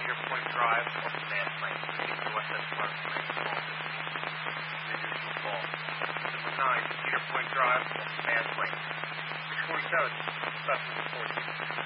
Cedar Point Drive off of Mass Lane. Proceed to West Esquire Street, call 15. Unusual call. Number 9, Cedar Point Drive off of Mass Lane. 647, special report.